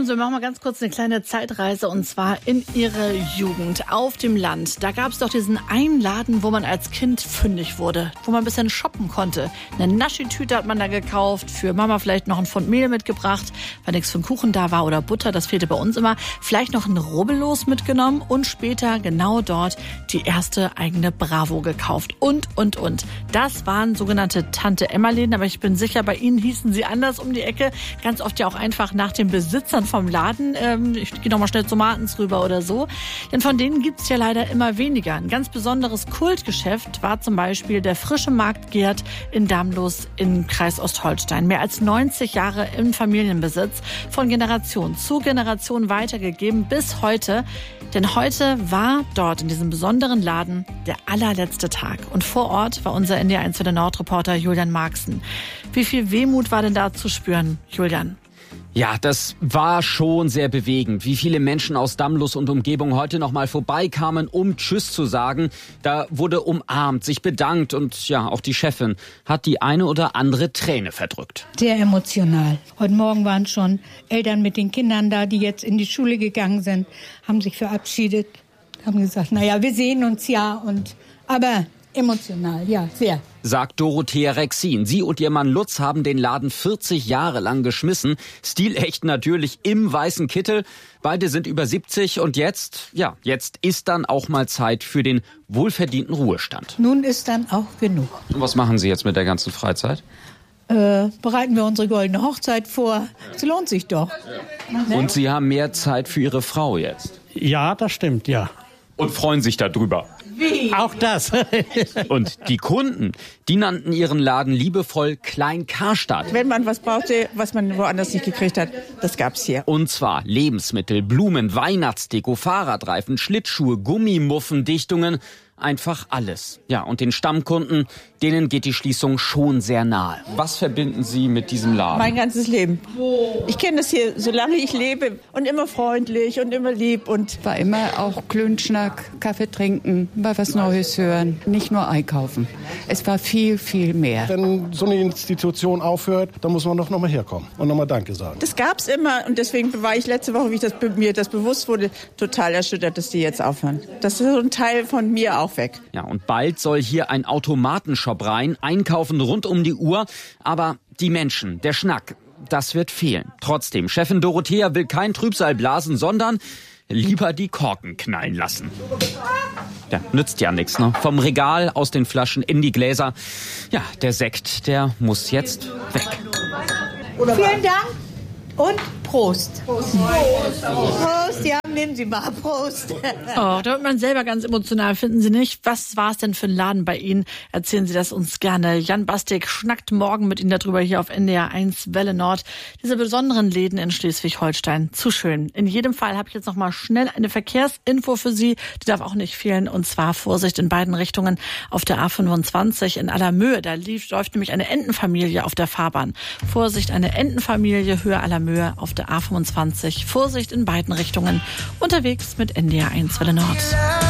Kommen Sie, wir machen mal ganz kurz eine kleine Zeitreise und zwar in Ihre Jugend auf dem Land. Da gab es doch diesen einen Laden, wo man als Kind fündig wurde, wo man ein bisschen shoppen konnte. Eine Naschitüte hat man da gekauft, für Mama vielleicht noch ein Pfund Mehl mitgebracht, weil nichts für den Kuchen da war oder Butter, das fehlte bei uns immer. Vielleicht noch ein Rubbellos mitgenommen und später genau dort die erste eigene Bravo gekauft und. Das waren sogenannte Tante-Emma-Läden, aber ich bin sicher, bei Ihnen hießen sie anders um die Ecke. Ganz oft ja auch einfach nach den Besitzern vom Laden. Ich gehe noch mal schnell zu Martens rüber oder so. Denn von denen gibt's ja leider immer weniger. Ein ganz besonderes Kultgeschäft war zum Beispiel der Frische Markt Gerd in Damlos im Kreis Ostholstein. Mehr als 90 Jahre im Familienbesitz, von Generation zu Generation weitergegeben bis heute. Denn heute war dort in diesem besonderen Laden der allerletzte Tag. Und vor Ort war unser NDR1 für den Nordreporter Julian Marxen. Wie viel Wehmut war denn da zu spüren, Julian? Ja, das war schon sehr bewegend, wie viele Menschen aus Damlos und Umgebung heute noch mal vorbeikamen, um Tschüss zu sagen. Da wurde umarmt, sich bedankt und ja, auch die Chefin hat die eine oder andere Träne verdrückt. Sehr emotional. Heute Morgen waren schon Eltern mit den Kindern da, die jetzt in die Schule gegangen sind, haben sich verabschiedet, haben gesagt, naja, wir sehen uns ja, aber emotional, ja, sehr. Sagt Dorothea Rexin. Sie und ihr Mann Lutz haben den Laden 40 Jahre lang geschmissen. Stilecht natürlich im weißen Kittel. Beide sind über 70 und jetzt ist dann auch mal Zeit für den wohlverdienten Ruhestand. Nun ist dann auch genug. Und was machen Sie jetzt mit der ganzen Freizeit? Bereiten wir unsere goldene Hochzeit vor. Es lohnt sich doch. Ja. Und Sie haben mehr Zeit für Ihre Frau jetzt? Ja, das stimmt, ja. Und freuen sich darüber? Wie? Auch das. Und die Kunden, die nannten ihren Laden liebevoll Klein Karstadt. Wenn man was brauchte, was man woanders nicht gekriegt hat, das gab's hier. Und zwar Lebensmittel, Blumen, Weihnachtsdeko, Fahrradreifen, Schlittschuhe, Gummimuffendichtungen, einfach alles. Ja, und den Stammkunden, denen geht die Schließung schon sehr nahe. Was verbinden Sie mit diesem Laden? Mein ganzes Leben. Ich kenne das hier, solange ich lebe, und immer freundlich und immer lieb. Und war immer auch Klönschnack, Kaffee trinken, mal was Neues hören, nicht nur einkaufen. Es war viel, viel mehr. Wenn so eine Institution aufhört, dann muss man doch noch mal herkommen und noch mal Danke sagen. Das gab's immer und deswegen war ich letzte Woche, wie mir das bewusst wurde, total erschüttert, dass die jetzt aufhören. Das ist so ein Teil von mir auch weg. Ja, und bald soll hier ein Automatenshop rein, einkaufen rund um die Uhr. Aber die Menschen, der Schnack, das wird fehlen. Trotzdem, Chefin Dorothea will kein Trübsal blasen, sondern lieber die Korken knallen lassen. Ja, nützt ja nichts, ne? Vom Regal, aus den Flaschen in die Gläser. Ja, der Sekt, der muss jetzt weg. Vielen Dank und Prost. Prost. Prost, ja, nehmen Sie mal Prost. Oh, da wird man selber ganz emotional, finden Sie nicht? Was war es denn für ein Laden bei Ihnen? Erzählen Sie das uns gerne. Jan Bastik schnackt morgen mit Ihnen darüber hier auf NDR1 Welle Nord. Diese besonderen Läden in Schleswig-Holstein. Zu schön. In jedem Fall habe ich jetzt noch mal schnell eine Verkehrsinfo für Sie. Die darf auch nicht fehlen. Und zwar Vorsicht in beiden Richtungen auf der A25 in Allermöhe. Da läuft nämlich eine Entenfamilie auf der Fahrbahn. Vorsicht, eine Entenfamilie, Höhe Allermöhe auf der A25. Vorsicht in beiden Richtungen. Unterwegs mit NDR1 Welle Nord.